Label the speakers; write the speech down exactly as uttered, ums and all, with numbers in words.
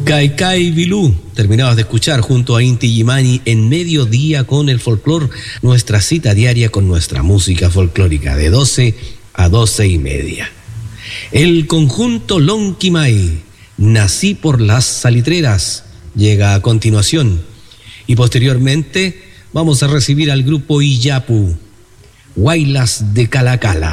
Speaker 1: Kai Kai Bilú, terminabas de escuchar junto a Inti Illimani en Mediodía con el Folclor, nuestra cita diaria con nuestra música folclórica de doce a doce y media. El conjunto Lonquimay, Nací por las Salitreras, llega a continuación y posteriormente vamos a recibir al grupo Iyapu, Huaylas de Calacala.